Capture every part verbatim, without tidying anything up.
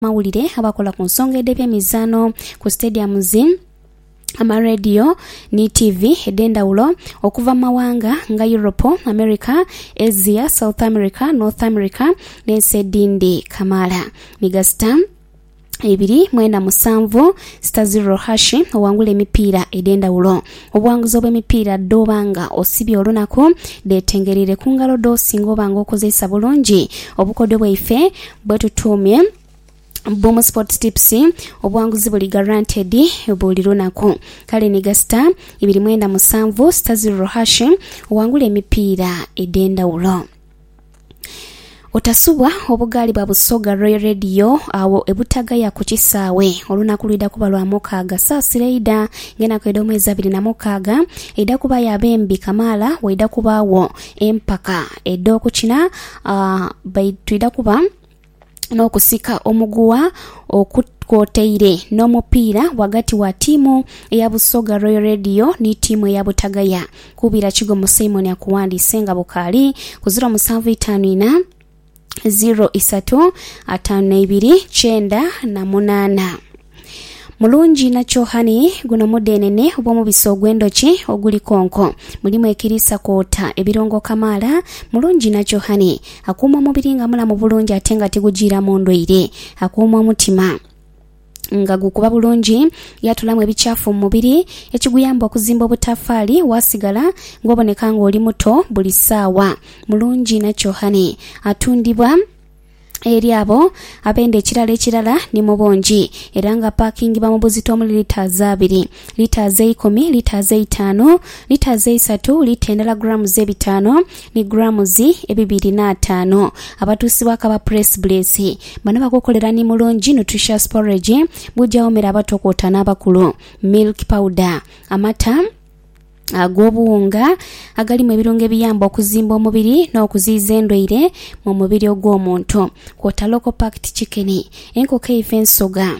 mawulire abakola ku nsonga ed'ebyemizano ku stadiums ama radio ni T V edendawulo okuva mawanga nga Europe, America, Asia, South America, North America n'ensi dindi kamala migasta ebiri mwenda musanvu star zero hashi owangula emipiira edendawulo obwanguzi obw'emipiira dobanga osibye olunaku detengerere ku ngalo do singa obanga okozesa bulungi obukodyo bwaife bwetutumye Bomo Sport Tips obwanguzi buli guaranteed buli lunaku kale ni gasta ibiri mwenda musanvu star zero hash owangula emipiira edendawulo otasubwa obugali bwa Busoga Royal Radio awo ebutagaya ku kisaawe olunaku lwida kuba lwa mukaaga saasireida ngena kwedo mwezi abiri na mukaaga eda kuba yabembi kamala waida kubawo empaka edo kukina uh, baitwida kuba n'okusika omuguwa okutwoteire n'omupiira wagati wa timu eya Busoga Royal Radio ni timu eya Butagaya kubira Kigomo Simon yakuwandise nga bukali ku zero musanvu itaano ina zero isatu atano ibiri chenda na munana mulungi nacho hani guno mudenene obwomu bisogwendoki oguli konko mulimu ekirisa kota ebirongo kamala mulungi nacho hani akuma mubiringa mula mu bulungi atenga tegujira mu ndweire akuma mutima nga gukuba bulungi yatulamu ebichafu mu mubiri ekiguyamba okuzimba obutafali wasigala ngoboneka ngo oli muto buli sawa mulungi nacho hani atundibwa eri abo abende ekirala ekirala ni mubongi era nga parking ba mubuzito mu lita zabiri lita zeikumi lita zeitano lita zeisatu lita endala grams ebitano ni grams ebibiri na atano abatusibwa kaba press brace bano bakokolera ni mulungi nutritious porridge bujja omera abatokota n'abakulu milk powder amata agobuunga agali mu birungo ebiyamba okuzimba omubiri n'okuziiza endweire mu mubiri ogw'omuntu kwota local packed chicken enkoko ifensoga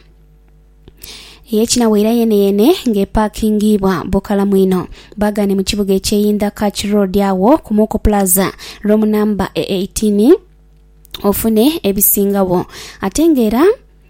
yechina weira yene yene nge parkingibwa bokala mwino bagane mu kibuga ekyeyinda Catch Road yawo ku Moko Plaza room number eighteen ofune ebisingawo atengera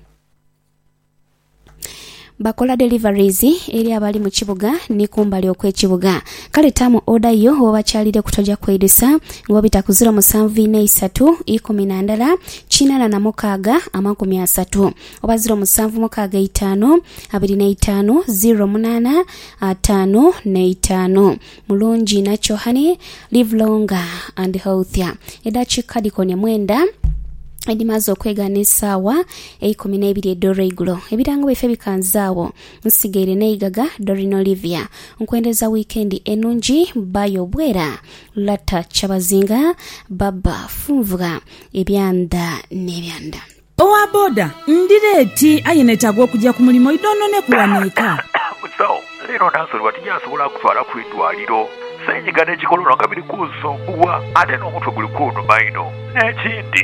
bakola deliveries eri abali mu kibuga ni kumbali okwekibuga kale tamu order yo obakyalire kutoja kwedesa ngo bitakuzira musanvu ine isatu ikumi na ndala chinana na mukaaga amakumi asatu oba zero musanvu mukaaga itano abiri na itano zero munana atano na itano mulungi nacho hani live longer and healthier edachi kadikonya mwenda edimazo kwegana sawa ikumi na ibiri edoro igulo ebirango bife bikanzawo nsigere neigaga Dorino Olivia nkwendeza weekend enungi bayo bwera lata chabazinga baba funvuga ebyanda nebyanda owa boda ndireti ayenetagwa okujja ku mulimo idono ne kuwanika so lero nasolo batijasobola kutwala ku idwaliro senyiga n'ekikolono nga biri kusombuwa ate n'omutwe guli kunuma ino n'ekindi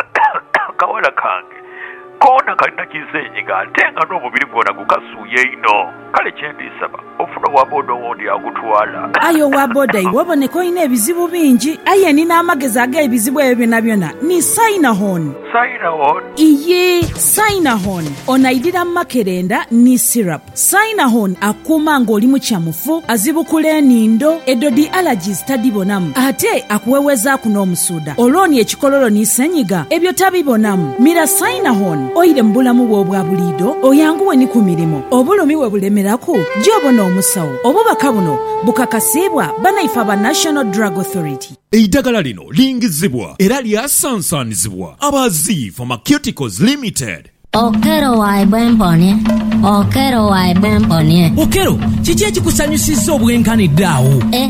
kawala kange kona kalina kisenyiga ate nga n'omubiri gwona gukasuuye ino kale kyendisaba ofuna wa boda owondi agutwala ayo wa boda iwe oboneka olina ebizibu bingi aye nina amagezi ag'ebizibu ebyo byonna byonna ni Sinahon Sinahon iye Sinahon onaidira makerenda ni syrup Sinahon akuma ng'oli mu kyamufu azibukula enindo edodi allergies tadibonamu ate akuweweza ku n'omusuuda olwoni ekikololo ni senyiga ebyo tabibonamu mira Sinahon oire mu bulamu bwo obwa buliido oyanguwe ni ku mirimu obulumi we bulemeraku gy'obona omusawo obubaka buno bukakasibwa banaifa ba National Drug Authority. Eidagala lino lingizibwa era lyasansanizibwa abazi Pharmaceuticals Limited. Okero wa ibwemponye Okero wa ibwemponye Okero kiki ekikusanyusizza obwenkaniddeawo eh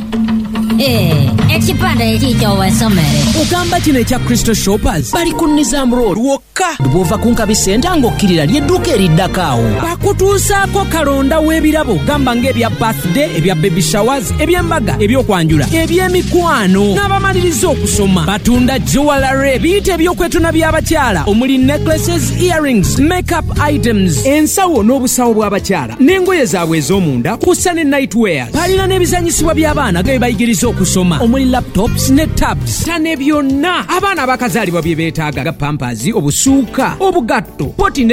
Eh, ekipande ekikyo wesomere. Ugamba kino ekya Crystal Shoppers bali ku Nizam Road wokka bwova kunkabi senta ng'okkirira ly'edduuka eriddakaawo bakutuusaako kalonda w'ebirabo gamba ng'ebya birthday ebya baby showers eby'embaga ebyokwanjula eby'emikwano n'abamaliriza okusoma batunda jewelry biyite ebyokwetuna by'abakyala omuli necklaces earrings makeup items ensawo n'obusawo bw'abakyala n'engoye zaabwe ez'omunda kussa ne nightwear balina n'ebizanyisibwa by'abaana ge bayigiriza okusoma omuli laptops ne tabs tane byonna abaana bakazaalibwa bye beetaaga ga pampers obusuuka obugatto poti